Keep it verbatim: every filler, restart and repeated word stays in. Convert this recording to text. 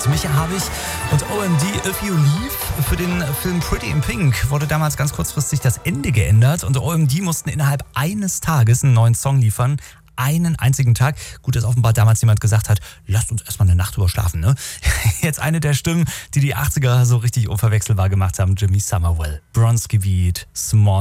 Micha Habich und O M D If You Leave. Für den Film Pretty in Pink wurde damals ganz kurzfristig das Ende geändert und O M D mussten innerhalb eines Tages einen neuen Song liefern. Einen einzigen Tag. Gut, dass offenbar damals jemand gesagt hat, lasst uns erstmal eine Nacht drüber schlafen, ne? Jetzt eine der Stimmen, die die achtziger so richtig unverwechselbar gemacht haben. Jimmy Somerville, Bronski Beat, Small